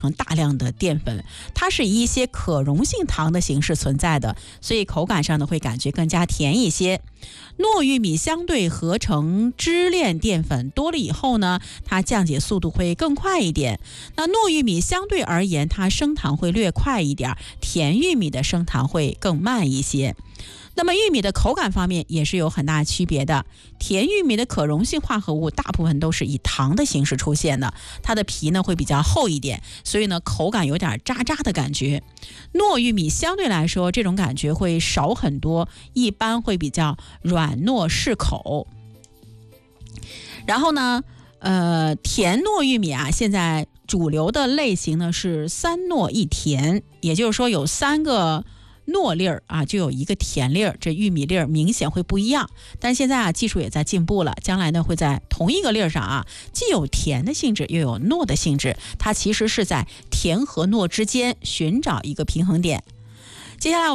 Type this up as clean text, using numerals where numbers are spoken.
大量的淀粉，它是以一些可溶性糖的形式存在的，所以口感上呢会感觉更加甜一些。糯玉米相对合成支链淀粉多了以后呢，它降解速度会更快一点。那糯玉米相对而言，它升糖会略快一点，甜玉米的升糖会更慢一些。那么玉米的口感方面也是有很大区别的，甜玉米的可溶性化合物大部分都是以糖的形式出现的，它的皮呢会比较厚一点，所以呢口感有点渣渣的感觉。糯玉米相对来说这种感觉会少很多，一般会比较软糯适口。然后呢甜糯玉米啊，现在主流的类型呢是3糯1甜，也就是说有3个糯粒儿啊，就有1个甜粒儿，这玉米粒儿明显会不一样。但现在啊，技术也在进步了，将来呢会在同一个粒儿上啊，既有甜的性质，又有糯的性质，它其实是在甜和糯之间寻找一个平衡点。接下来